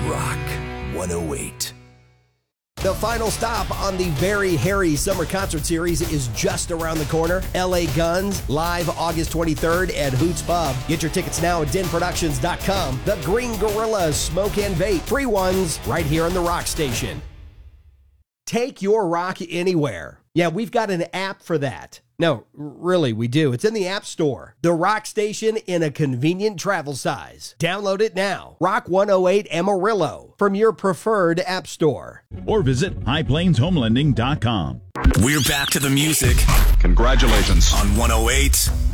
Rock 108. The final stop on the Very Hairy Summer Concert Series is just around the corner. LA Guns, live August 23rd at Hoots Pub. Get your tickets now at denproductions.com. The Green Gorilla Smoke and Vape. Free ones right here on the Rock Station. Take your rock anywhere. Yeah, we've got an app for that. No, really, we do. It's in the App Store. The Rock Station in a convenient travel size. Download it now. Rock 108 Amarillo from your preferred app store. Or visit highplainshomelending.com. We're back to the music. Congratulations. On 108